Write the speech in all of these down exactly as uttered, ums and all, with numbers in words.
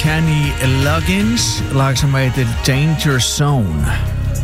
Kenny Loggins, lag sem heitir Danger Zone.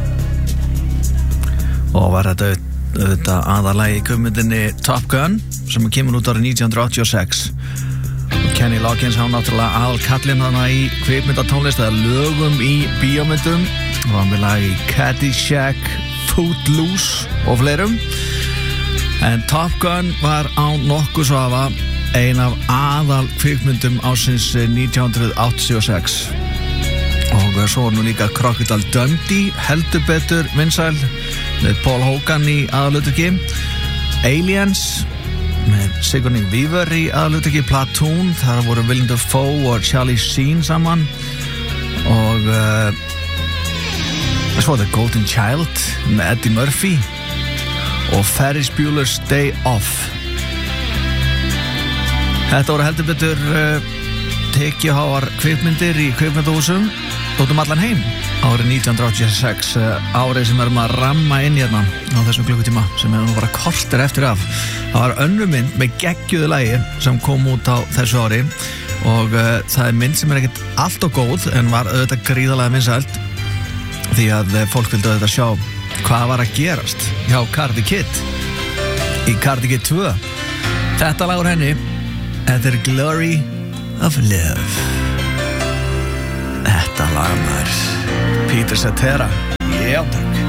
Og var þetta auðvitað aðalagi í kvikmyndinni Top Gun sem kemur út árið nítján hundruð áttatíu og sex. Og Kenny Loggins hann náttúrulega aðal kallinn hana í kvikmyndatónlist eða lögum í bíómyndum og hann með lag í Caddyshack, Footloose og fleirum. En Top Gun var án nokkuð svafa ein af aðal kvikmyndum ársins nítján hundruð áttatíu og sex. Og svo nú líka Crocodile Dundee, heldur betur vinsæl með Paul Hogan í aðalhlutverki. Aliens með Sigourney Weaver í aðalhlutverki. Platoon, þar voru Willem Dafoe og Charlie Sheen saman. Og uh, svo The Golden Child með Eddie Murphy og Ferris Bueller's Day Off. Þetta voru heldur betur uh, tekjuháar kvikmyndir í kvikmyndahúsum út um allan heim árið nítján hundruð áttatíu og sex, uh, árið sem erum að ramma inn hérna á þessum klukkutíma sem er nú bara korter eftir af. Það var önnur mynd með geggjuðu lagi sem kom út á þessu ári og uh, það er mynd sem er ekkert allt og góð en var auðvitað gríðarlega vinsælt því að uh, fólk vildi auðvitað sjá hvað var að gerast hjá Karate Kid í Karate Kid tvö. Þetta lag úr henni, þetta er Glory of Love. Þetta lag maður Peter Cetera. Já takk.